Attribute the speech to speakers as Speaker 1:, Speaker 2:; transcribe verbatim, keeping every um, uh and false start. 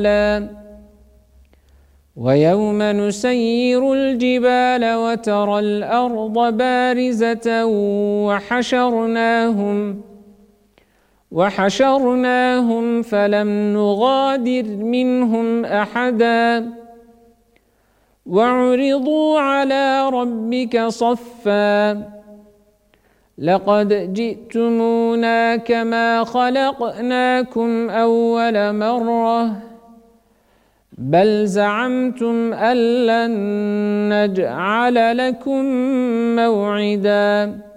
Speaker 1: ويوم نسير الجبال وترى الأرض بارزة وحشرناهم وحشرناهم فلم نغادر منهم أحدا وعرضوا على ربك صفا لقد جئتمونا كما خلقناكم أول مرة بل زعمتم أن لن نجعل لكم موعدا